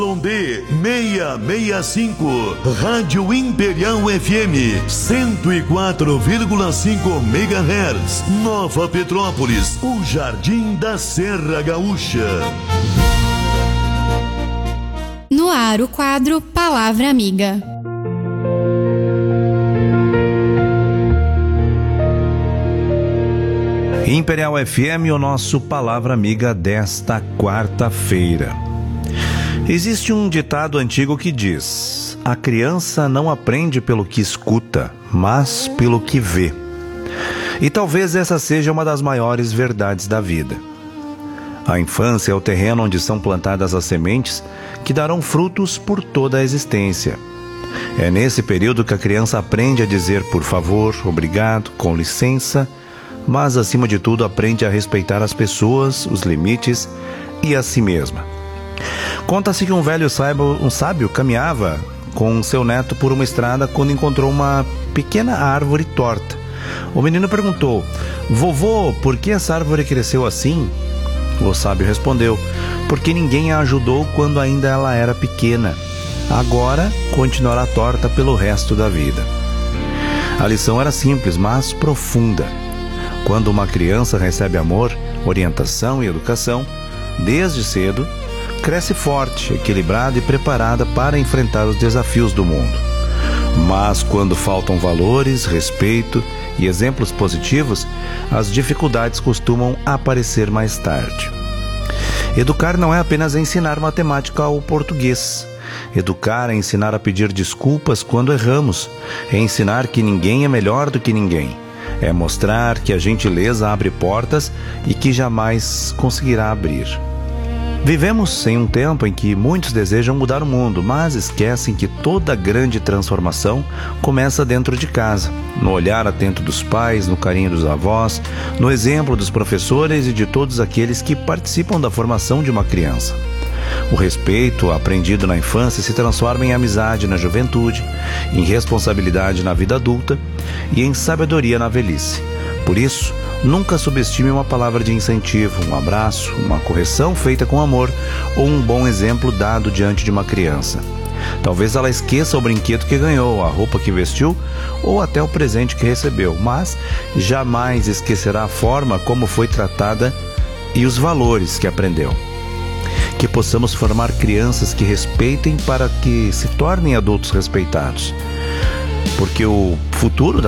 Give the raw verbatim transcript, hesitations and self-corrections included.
D seiscentos e sessenta e cinco, Rádio Imperial F M cento e quatro vírgula cinco megahertz, Nova Petrópolis, o Jardim da Serra Gaúcha. No ar, o quadro Palavra Amiga. Imperial F M, o nosso Palavra Amiga desta quarta-feira. Existe um ditado antigo que diz: a criança não aprende pelo que escuta, mas pelo que vê. E talvez essa seja uma das maiores verdades da vida. A infância é o terreno onde são plantadas as sementes que darão frutos por toda a existência. É nesse período que a criança aprende a dizer por favor, obrigado, com licença, mas acima de tudo aprende a respeitar as pessoas, os limites e a si mesma. Conta-se que um velho sábio, um sábio caminhava com seu neto por uma estrada quando encontrou uma pequena árvore torta. O menino perguntou: vovô, por que essa árvore cresceu assim? O sábio respondeu: porque ninguém a ajudou quando ainda ela era pequena. Agora continuará torta pelo resto da vida. A lição era simples, mas profunda. Quando uma criança recebe amor, orientação e educação, desde cedo, cresce forte, equilibrada e preparada para enfrentar os desafios do mundo. Mas quando faltam valores, respeito e exemplos positivos, as dificuldades costumam aparecer mais tarde. Educar não é apenas ensinar matemática ou português. Educar é ensinar a pedir desculpas quando erramos. É ensinar que ninguém é melhor do que ninguém. É mostrar que a gentileza abre portas e que jamais conseguirá abrir. Vivemos em um tempo em que muitos desejam mudar o mundo, mas esquecem que toda grande transformação começa dentro de casa, no olhar atento dos pais, no carinho dos avós, no exemplo dos professores e de todos aqueles que participam da formação de uma criança. O respeito aprendido na infância se transforma em amizade na juventude, em responsabilidade na vida adulta e em sabedoria na velhice. Por isso, nunca subestime uma palavra de incentivo, um abraço, uma correção feita com amor ou um bom exemplo dado diante de uma criança. Talvez ela esqueça o brinquedo que ganhou, a roupa que vestiu ou até o presente que recebeu, mas jamais esquecerá a forma como foi tratada e os valores que aprendeu. Que possamos formar crianças que respeitem para que se tornem adultos respeitados. Porque o futuro da